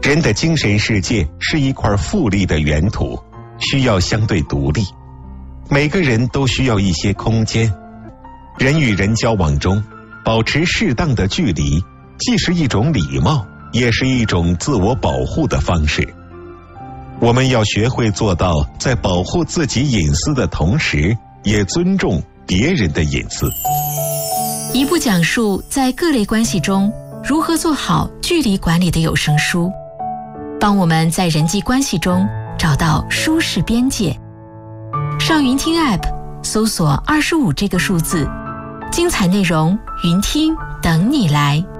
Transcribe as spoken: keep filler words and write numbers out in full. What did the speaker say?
人的精神世界是一块复利的圆土，需要相对独立。每个人都需要一些空间。人与人交往中，保持适当的距离，既是一种礼貌，也是一种自我保护的方式。我们要学会做到在保护自己隐私的同时，也尊重别人的隐私。 一部讲述在各类关系中如何做好距离管理的有声书，帮我们在人际关系中找到舒适边界。上云听 App 搜索二十五这个数字，精彩内容云听等你来。